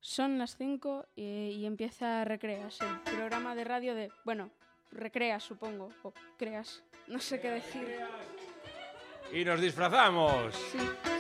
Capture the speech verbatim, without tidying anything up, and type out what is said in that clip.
Son las cinco y, y empieza Recreas, el programa de radio de... Bueno, Recreas, supongo, o Creas, no sé qué decir. Y nos disfrazamos. Sí.